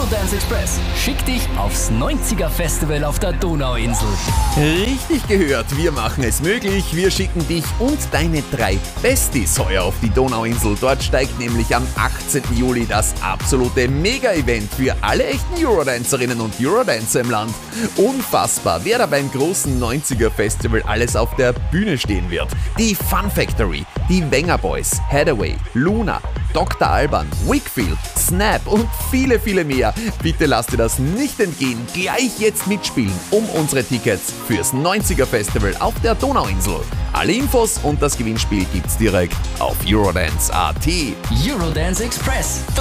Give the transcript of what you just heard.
Eurodance Express schickt dich aufs 90er Festival auf der Donauinsel. Richtig gehört, wir machen es möglich. Wir schicken dich und deine 3 Besties heuer auf die Donauinsel. Dort steigt nämlich am 18. Juli das absolute Mega-Event für alle echten Eurodancerinnen und Eurodancer im Land. Unfassbar, wer da beim großen 90er Festival alles auf der Bühne stehen wird. Die Fun Factory, die Wenger Boys, Hathaway, Luna, Dr. Alban, Wakefield, Snap und viele, viele mehr. Bitte lasst dir das nicht entgehen. Gleich jetzt mitspielen um unsere Tickets fürs 90er Festival auf der Donauinsel. Alle Infos und das Gewinnspiel gibt's direkt auf Eurodance.at. Eurodance Express.